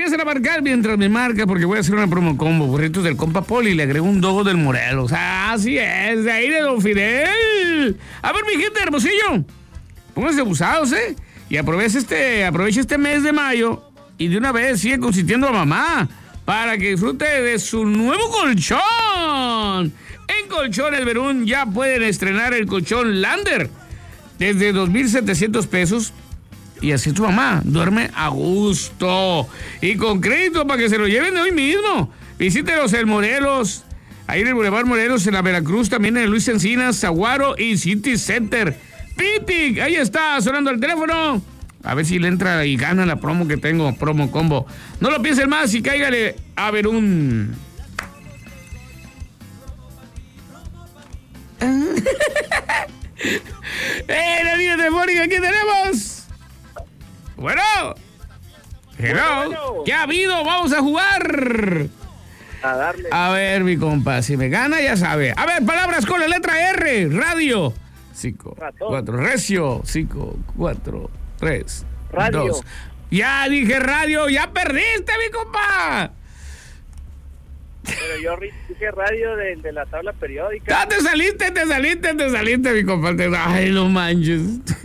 empiecen a marcar mientras me marca, porque voy a hacer una promo combo. Burritos del compa Poli, le agrego un dogo del Morelos. Así es, de ahí de Don Fidel. A ver, mi gente, Hermosillo, pónganse abusados, y aproveche este mes de mayo y de una vez sigue consintiendo a mamá para que disfrute de su nuevo colchón. En Colchones Verún ya pueden estrenar el colchón Lander desde 2,700 pesos. Y así tu mamá duerme a gusto. Y con crédito para que se lo lleven de hoy mismo. Visítenos en Morelos, ahí en el Boulevard Morelos, en la Veracruz, también en el Luis Encinas, Zaguaro y City Center. Pitic, ahí está, sonando el teléfono. A ver si le entra y gana la promo que tengo, promo combo. No lo piensen más y cáigale a ver un... la línea telefónica, ¿qué tenemos? Bueno. Hello. ¿Qué ha habido? Vamos a jugar. A darle. A ver, mi compa, si me gana ya sabe. A ver, palabras con la letra R. Radio. 5, 4, recio. 5, 4, 3, radio. 2. Ya dije radio, ya perdiste, mi compa. Pero yo dije radio de la tabla periódica. Te saliste, mi compa. Ay, no manches.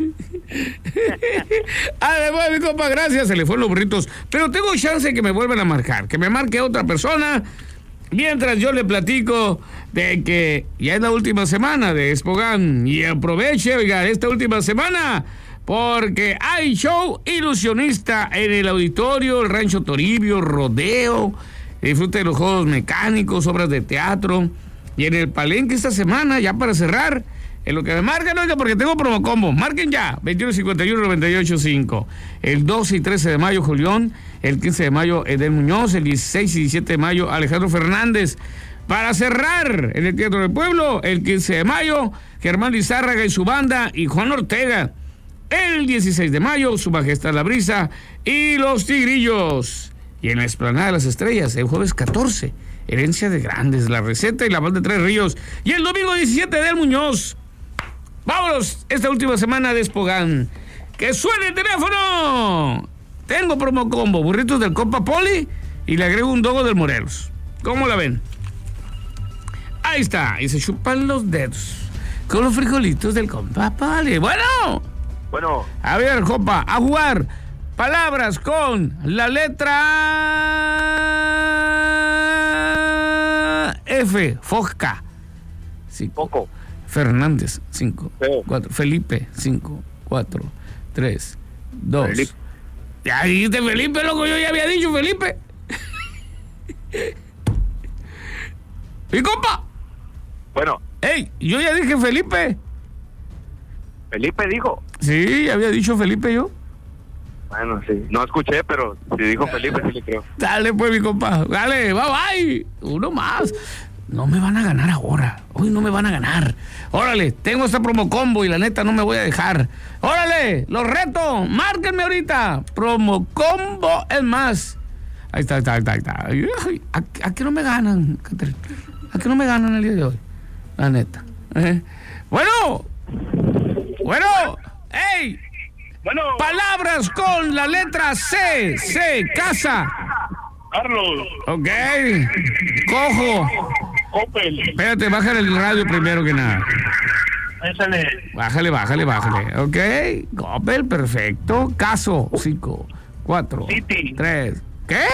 Además, mi compa, gracias. Se le fueron los burritos. Pero tengo chance de que me vuelvan a marcar. Que me marque otra persona. Mientras yo le platico de que ya es la última semana de Espogán. Y aproveche, oiga, esta última semana, porque hay show ilusionista en el auditorio, el Rancho Toribio, rodeo. Disfrute de los juegos mecánicos, obras de teatro. Y en el Palenque esta semana, ya para cerrar, en lo que me marquen, oiga, porque tengo promo combo. Marquen ya, 2151-985. El 12 y 13 de mayo, Julián. El 15 de mayo, Edel Muñoz. El 16 y 17 de mayo, Alejandro Fernández. Para cerrar, en el Teatro del Pueblo, el 15 de mayo, Germán Lizárraga y su banda y Juan Ortega. El 16 de mayo, Su Majestad la Brisa y los Tigrillos. Y en la Explanada de las Estrellas, el jueves 14, Herencia de Grandes, La Receta y la Banda de Tres Ríos. Y el domingo 17, Edel Muñoz. Vámonos, esta última semana de Espogán. ¡Que suene el teléfono! Tengo promo combo, burritos del compa Poli y le agrego un dogo del Morelos. ¿Cómo la ven? Ahí está, y se chupan los dedos con los frijolitos del compa Poli. Bueno. A ver, compa, a jugar. Palabras con la letra F. Fosca. 5. Poco. Fernández. 5, 4. Felipe. 5, 4, 3, 2. Felipe. Ya dijiste Felipe, loco. Yo ya había dicho Felipe. ¿Y compa? Bueno. Ey, yo ya dije Felipe. Felipe dijo. Sí, había dicho Felipe yo. Bueno, sí. No escuché, pero si dijo Felipe, sí le creo. Dale, pues, mi compa. Dale, bye, bye. Uno más. No me van a ganar ahora. Hoy no me van a ganar. Órale, tengo esta promo combo y la neta no me voy a dejar. Órale, los reto. Márquenme ahorita. Promo combo es más. Ahí está. Ay, ¿a qué no me ganan, Catherine? ¿A qué no me ganan el día de hoy? La neta. Bueno. ¡Ey! Bueno. Palabras con la letra C. C, casa. Carlos. Ok. Cojo. Opel. Espérate, bájale el radio primero que nada. Échale. Bájale. Ok. Opel, perfecto. Caso. 5, 4, City. 3. ¿Qué?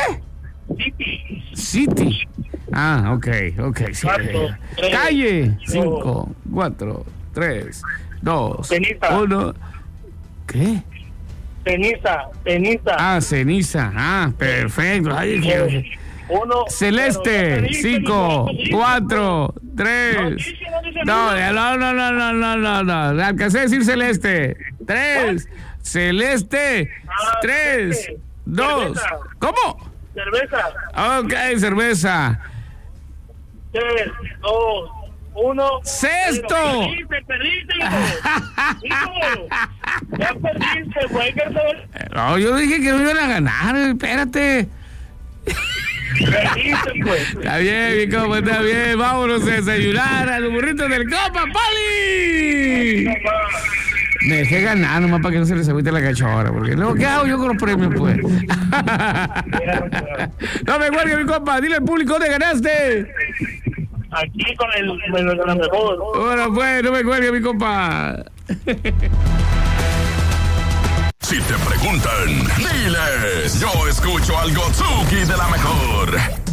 City. Ah, ok. Sí. 4, 3, Calle. 5, 4, 3, 2, Ceniza. 1. ¿Qué? Ceniza. Ah, ceniza. Ah, perfecto. Ay, Uno. Celeste. 5, 4, 3. No. Le alcancé a decir celeste. 3. Celeste. 3, 2. ¿Cómo? Cerveza. Ok, cerveza. 3, 2, 1. ¡Sexto! Perdiste, hijo. Ya perdiste, güey. No, yo dije que no iban a ganar. Espérate. Perdiste, pues. Está bien, mi compa, está bien. Vámonos a desayunar a los burritos del compa Poli. Me dejé ganar nomás para que no se les agüite la cachorra, porque luego, ¿qué hago yo con los premios, pues? No me cuelgue, mi compa, dile al público dónde ganaste. Aquí con la mejor. Ahora pues, no me cuelgue, mi compa. Si te preguntan, diles, yo escucho al Gotsuki de la mejor.